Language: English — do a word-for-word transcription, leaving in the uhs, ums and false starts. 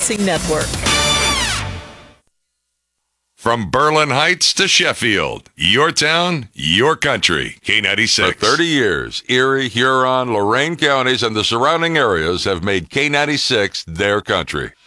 Broadcasting Network. From Berlin Heights to Sheffield, your town, your country. K ninety-six. For thirty years, Erie, Huron, Lorain counties, and the surrounding areas have made K ninety-six their country.